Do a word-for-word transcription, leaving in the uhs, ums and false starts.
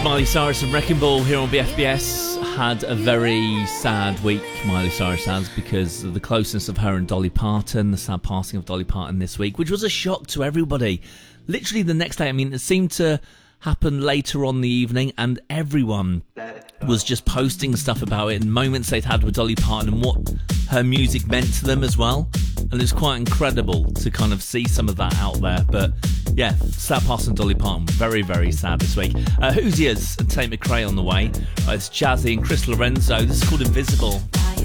Miley Cyrus and Wrecking Ball here on B F B S. Had a very sad week, Miley Cyrus has, because of the closeness of her and Dolly Parton, the sad passing of Dolly Parton this week, which was a shock to everybody. Literally the next day, I mean, it seemed to happen later on the evening, and everyone was just posting stuff about it and moments they'd had with Dolly Parton and what her music meant to them as well. And it was quite incredible to kind of see some of that out there. But yeah, sad passing Dolly Parton, very, very sad this week. Uh, Hoosiers and Tate McRae on the way. Uh, it's Jazzy and Chris Lorenzo. This is called Invisible.